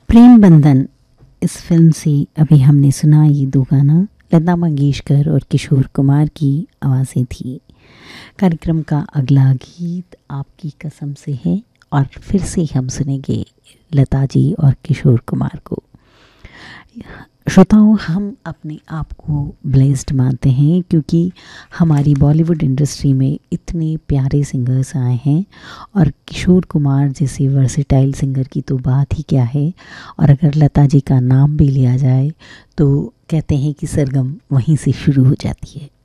प्रेम बंधन इस फिल्म से अभी हमने सुना ये दो गाना लता मंगेशकर और किशोर कुमार की आवाज़ें थी। कार्यक्रम का अगला गीत आपकी कसम से है और फिर से हम सुनेंगे लता जी और किशोर कुमार को। श्रोताओं, हम अपने आप को ब्लेस्ड मानते हैं क्योंकि हमारी बॉलीवुड इंडस्ट्री में इतने प्यारे सिंगर्स आए हैं और किशोर कुमार जैसे वर्सेटाइल सिंगर की तो बात ही क्या है। और अगर लता जी का नाम भी लिया जाए तो कहते हैं कि सरगम वहीं से शुरू हो जाती है।